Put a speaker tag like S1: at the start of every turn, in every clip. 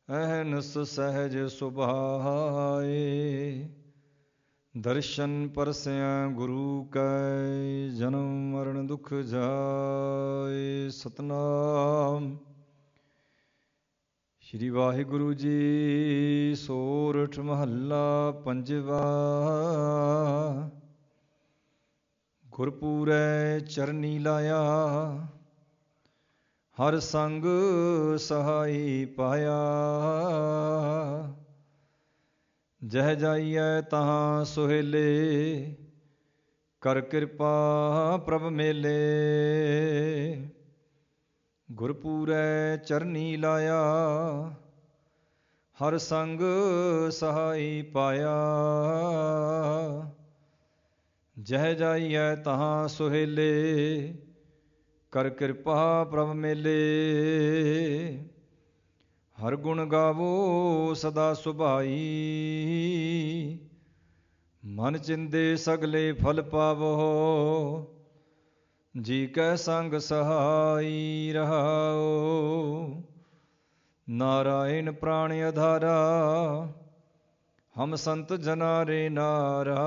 S1: ਅਹਨਸ ਸਹਿਜ ਸੁਭਾਏ। ਦਰਸ਼ਨ ਪਰਸਿਆ ਗੁਰੂ ਕੈ, ਜਨਮ ਮਰਨ ਦੁਖ ਜਾਏ। ਸਤਨਾਮ। ਸ਼੍ਰੀ ਵਾਹਿਗੁਰੂ ਜੀ। ਸੋਰਠ ਮਹੱਲਾ ਪੰਜਵਾ। ਗੁਰਪੂਰੈ ਚਰਨੀ ਲਾਇਆ, ਹਰ ਸੰਗ ਸਹਾਈ ਪਾਇਆ। ਜਹ ਜਾਈਐ ਤਹਾਂ ਸੁਹੇਲੇ, ਕਰ ਕਿਰਪਾ ਪ੍ਰਭ ਮੇਲੇ। ਗੁਰਪੂਰੈ ਚਰਨੀ ਲਾਇਆ, ਹਰ ਸੰਗ ਸਹਾਈ ਪਾਇਆ। ਜਹ ਜਾਈਐ ਤਹਾਂ ਸੁਹੇਲੇ, ਕਰ ਕਿਰਪਾ ਪ੍ਰਭ ਮੇਲੇ। ਹਰ ਗੁਣ ਗਾਵੋ ਸਦਾ ਸੁਭਾਈ, ਮਨ ਚਿੰਦੇ ਸਗਲੇ ਫਲ ਪਾਵੋ। ਜੀ ਕੈ ਸੰਗ ਸਹਾਈ ਰਹਾਓ। ਨਾਰਾਇਣ ਪ੍ਰਾਣ ਆਧਾਰਾ, ਹਮ ਸੰਤ ਜਨਾ ਰੇ ਨਾਰਾ।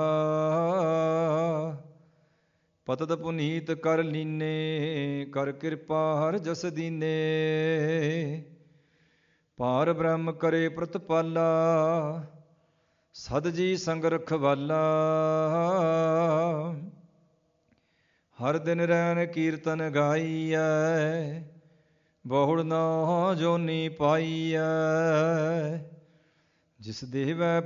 S1: ਪਤਿਤ ਪੁਨੀਤ ਕਰ ਲੀਨੇ, ਕਰ ਕਿਰਪਾ ਹਰ ਜਸ ਦੀਨੇ। ਪਾਰ ਬ੍ਰਹਮ ਕਰੇ ਪ੍ਰਤਪਾਲਾ, ਸਦ ਜੀ ਸੰਗ ਰਖਵਾਲਾ। ਹਰ ਦਿਨ ਰੈਣ ਕੀਰਤਨ ਗਾਈਐ, ਬਹੁੜ ਨਾ ਜੋਨੀ ਪਾਈਐ। ਜਿਸ ਦੇਵੈ